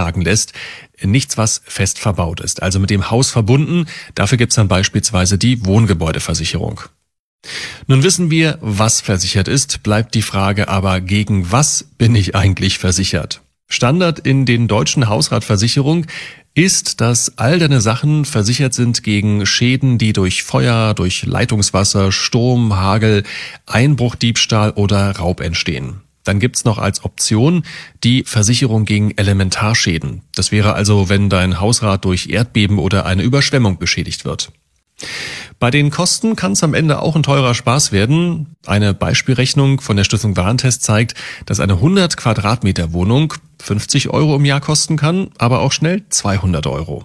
tragen lässt. Nichts, was fest verbaut ist, also mit dem Haus verbunden. Dafür gibt's dann beispielsweise die Wohngebäudeversicherung. Nun wissen wir, was versichert ist, bleibt die Frage aber, gegen was bin ich eigentlich versichert? Standard in den deutschen Hausratversicherungen ist, dass all deine Sachen versichert sind gegen Schäden, die durch Feuer, durch Leitungswasser, Sturm, Hagel, Einbruch, Diebstahl oder Raub entstehen. Dann gibt's noch als Option die Versicherung gegen Elementarschäden. Das wäre also, wenn dein Hausrat durch Erdbeben oder eine Überschwemmung beschädigt wird. Bei den Kosten kann es am Ende auch ein teurer Spaß werden. Eine Beispielrechnung von der Stiftung Warentest zeigt, dass eine 100 Quadratmeter Wohnung 50 Euro im Jahr kosten kann, aber auch schnell 200 Euro.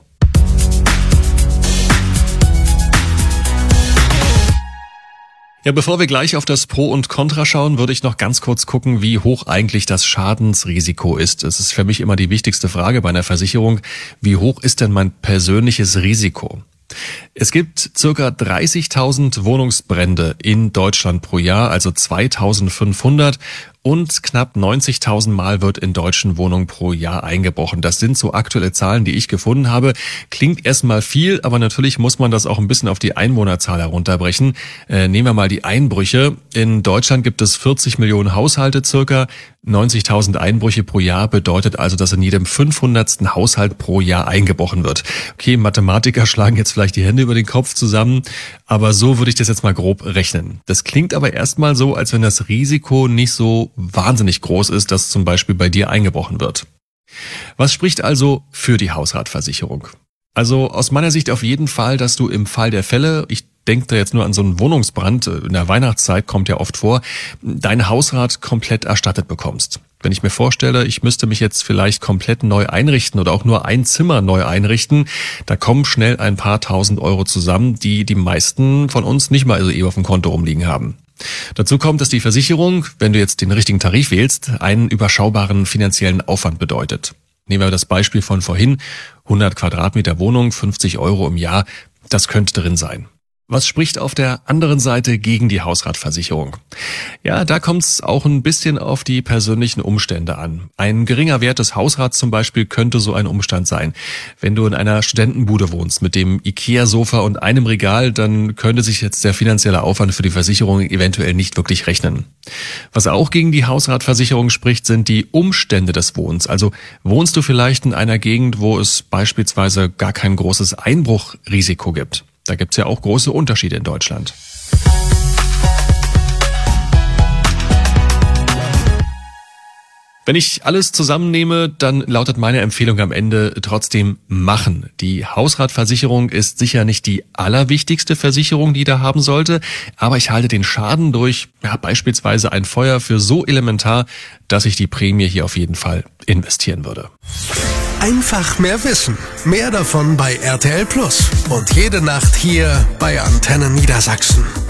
Ja, bevor wir gleich auf das Pro und Contra schauen, würde ich noch ganz kurz gucken, wie hoch eigentlich das Schadensrisiko ist. Es ist für mich immer die wichtigste Frage bei einer Versicherung. Wie hoch ist denn mein persönliches Risiko? Es gibt circa 30.000 Wohnungsbrände in Deutschland pro Jahr, also 2.500, und knapp 90.000 Mal wird in deutschen Wohnungen pro Jahr eingebrochen. Das sind so aktuelle Zahlen, die ich gefunden habe. Klingt erstmal viel, aber natürlich muss man das auch ein bisschen auf die Einwohnerzahl herunterbrechen. Nehmen wir mal die Einbrüche. In Deutschland gibt es 40 Millionen Haushalte circa. 90.000 Einbrüche pro Jahr bedeutet also, dass in jedem 500. Haushalt pro Jahr eingebrochen wird. Okay, Mathematiker schlagen jetzt vielleicht die Hände über den Kopf zusammen, aber so würde ich das jetzt mal grob rechnen. Das klingt aber erstmal so, als wenn das Risiko nicht so wahnsinnig groß ist, dass zum Beispiel bei dir eingebrochen wird. Was spricht also für die Hausratversicherung? Also aus meiner Sicht auf jeden Fall, dass du im Fall der Fälle, ich denke da jetzt nur an so einen Wohnungsbrand, in der Weihnachtszeit kommt ja oft vor, dein Hausrat komplett erstattet bekommst. Wenn ich mir vorstelle, ich müsste mich jetzt vielleicht komplett neu einrichten oder auch nur ein Zimmer neu einrichten, da kommen schnell ein paar tausend Euro zusammen, die die meisten von uns nicht mal so eben auf dem Konto rumliegen haben. Dazu kommt, dass die Versicherung, wenn du jetzt den richtigen Tarif wählst, einen überschaubaren finanziellen Aufwand bedeutet. Nehmen wir das Beispiel von vorhin, 100 Quadratmeter Wohnung, 50 Euro im Jahr, das könnte drin sein. Was spricht auf der anderen Seite gegen die Hausratversicherung? Ja, da kommt es auch ein bisschen auf die persönlichen Umstände an. Ein geringer Wert des Hausrats zum Beispiel könnte so ein Umstand sein. Wenn du in einer Studentenbude wohnst mit dem Ikea-Sofa und einem Regal, dann könnte sich jetzt der finanzielle Aufwand für die Versicherung eventuell nicht wirklich rechnen. Was auch gegen die Hausratversicherung spricht, sind die Umstände des Wohnens. Also wohnst du vielleicht in einer Gegend, wo es beispielsweise gar kein großes Einbruchrisiko gibt? Da gibt's ja auch große Unterschiede in Deutschland. Wenn ich alles zusammennehme, dann lautet meine Empfehlung am Ende trotzdem machen. Die Hausratversicherung ist sicher nicht die allerwichtigste Versicherung, die da haben sollte, aber ich halte den Schaden durch beispielsweise ein Feuer für so elementar, dass ich die Prämie hier auf jeden Fall investieren würde. Einfach mehr wissen. Mehr davon bei RTL Plus. Und jede Nacht hier bei Antenne Niedersachsen.